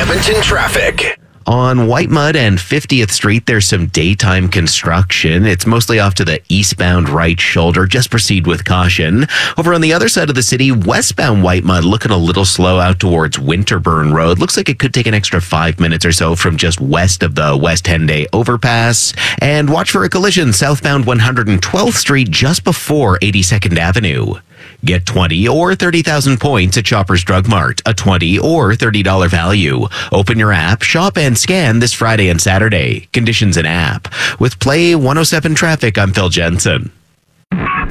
Edmonton traffic. On White Mud and 50th Street, there's some daytime construction. It's mostly off to the eastbound right shoulder. Just proceed with caution. Over on the other side of the city, westbound White Mud looking a little slow out towards Winterburn Road. Looks like it could take an extra 5 minutes or so from just west of the West Henday overpass. And watch for a collision southbound 112th Street just before 82nd Avenue. Get 20 or 30,000 points at Shoppers Drug Mart. A $20 or $30 value. Open your app, shop and scan this Friday and Saturday. Conditions in app. With Play 107 Traffic, I'm Phil Jensen.